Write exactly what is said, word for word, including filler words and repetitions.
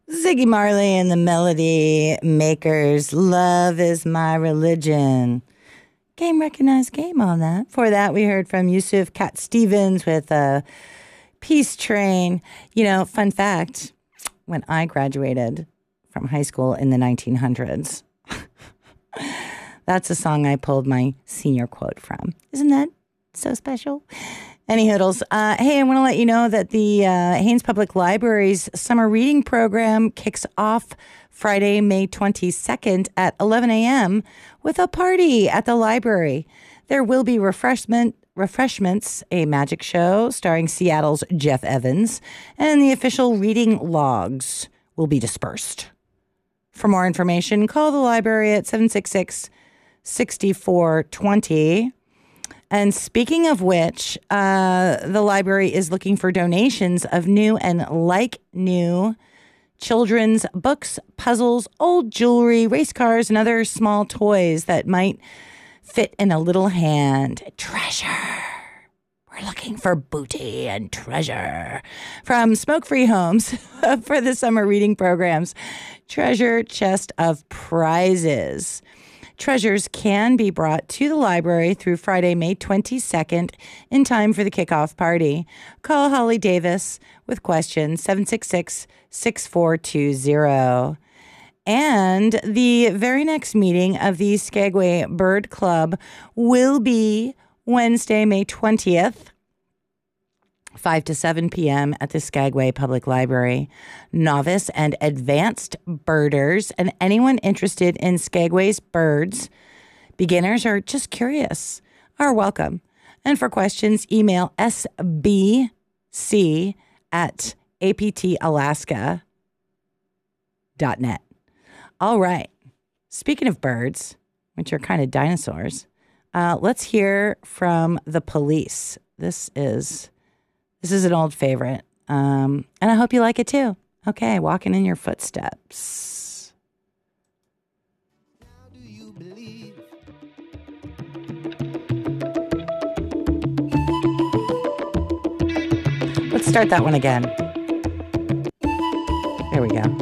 Ziggy Marley and the Melody Makers. Love is my religion. Game recognized game on that. For that, we heard from Yusuf Cat Stevens with a Peace Train. You know, fun fact, when I graduated from high school in the nineteen hundreds, that's a song I pulled my senior quote from. Isn't that so special? Any hoodles. Uh, hey, I want to let you know that the uh, Haines Public Library's summer reading program kicks off Friday, May twenty-second at eleven a.m. with a party at the library. There will be refreshment refreshments, a magic show starring Seattle's Jeff Evans, and the official reading logs will be dispersed. For more information, call the library at seven six six, six four two zero. And speaking of which, uh, the library is looking for donations of new and like new children's books, puzzles, old jewelry, race cars, and other small toys that might fit in a little hand. Treasure. We're looking for booty and treasure. From Smoke-Free Homes for the summer reading programs, Treasure Chest of Prizes. Treasures can be brought to the library through Friday, May twenty-second, in time for the kickoff party. Call Holly Davis with questions, seven six six, six four two zero. And the very next meeting of the Skagway Bird Club will be Wednesday, May twentieth, five to seven p.m. at the Skagway Public Library. Novice and advanced birders and anyone interested in Skagway's birds, beginners or just curious, are welcome. And for questions, email s b c at a p t alaska dot net. All right. Speaking of birds, which are kind of dinosaurs, uh, let's hear from the police. This is... This is an old favorite, um, and I hope you like it too. Okay, walking in your footsteps. Now do you believe? Let's start that one again. There we go.